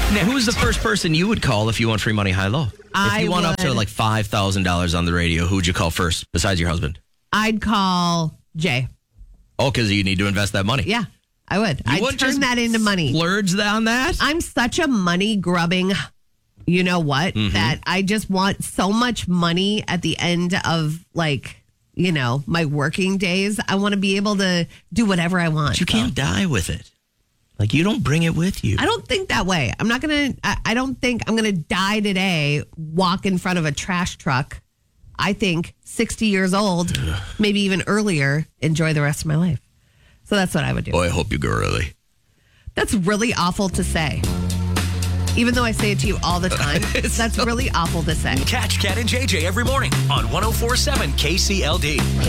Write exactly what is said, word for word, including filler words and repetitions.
Now, who's the first person you would call if you want free money high-low? If I you want up to would- like five thousand dollars on the radio, who would you call first besides your husband? I'd call Jay. Oh, because you need to invest that money. Yeah, I would. You I'd wouldn't turn just that into money. Splurge on that? I'm such a money grubbing, you know what, Mm-hmm. that I just want so much money at the end of like, you know, my working days. I want to be able to do whatever I want. But you can't die with it. Like, you don't bring it with you. I don't think that way. I'm not going to, I don't think I'm going to die today, walk in front of a trash truck. I think sixty years old, maybe even earlier, enjoy the rest of my life. So that's what I would do. Boy, I hope you go early. That's really awful to say. Even though I say it to you all the time, that's really awful to say. Catch Cat and J J every morning on one oh four point seven K C L D.